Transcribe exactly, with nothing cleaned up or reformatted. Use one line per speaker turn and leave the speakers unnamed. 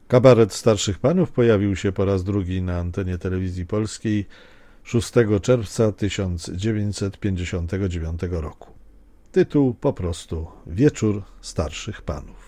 Kabaret Starszych Panów pojawił się po raz drugi na antenie Telewizji Polskiej szóstego czerwca tysiąc dziewięćset pięćdziesiątego dziewiątego roku. Tytuł po prostu Wieczór Starszych Panów.